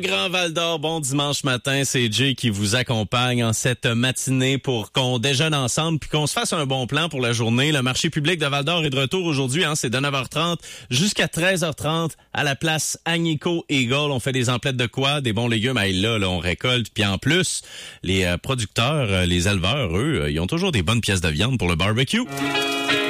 Grand Val-d'Or, bon dimanche matin, c'est Jay qui vous accompagne en cette matinée pour qu'on déjeune ensemble puis qu'on se fasse un bon plan pour la journée. Le marché public de Val-d'Or est de retour aujourd'hui, c'est de 9h30 jusqu'à 13h30 à la place Agnico Eagle. On fait des emplettes de quoi? Des bons légumes, là, on récolte. Puis en plus, les producteurs, les éleveurs, eux, ils ont toujours des bonnes pièces de viande pour le barbecue.